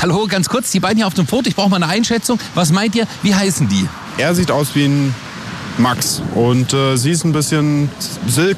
Hallo, ganz kurz, die beiden hier auf dem Foto, ich brauche mal eine Einschätzung. Was meint ihr, wie heißen die? Er sieht aus wie ein Max und sie ist ein bisschen